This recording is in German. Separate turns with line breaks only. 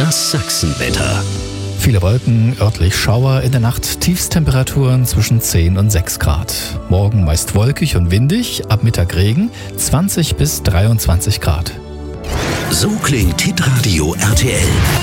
Das Sachsenwetter.
Viele Wolken, örtlich Schauer, in der Nacht Tiefstemperaturen zwischen 10 und 6 Grad. Morgen meist wolkig und windig, ab Mittag Regen, 20 bis 23 Grad.
So klingt Hitradio RTL.